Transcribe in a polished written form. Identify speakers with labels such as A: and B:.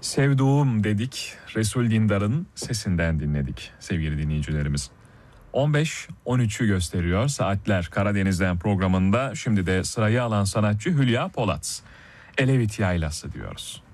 A: Sevduğum dedik, Resul Dindar'ın sesinden dinledik sevgili dinleyicilerimiz. 15-13'ü gösteriyor saatler. Karadeniz'den programında şimdi de sırayı alan sanatçı Hülya Polat. Elevit Yaylası diyoruz.